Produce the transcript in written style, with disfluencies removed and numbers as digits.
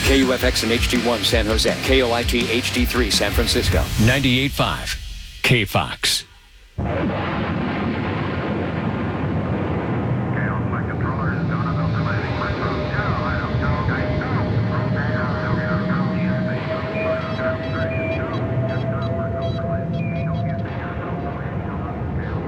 KUFX and HD1 San Jose. KOIT HD3 San Francisco. 98.5 KFOX.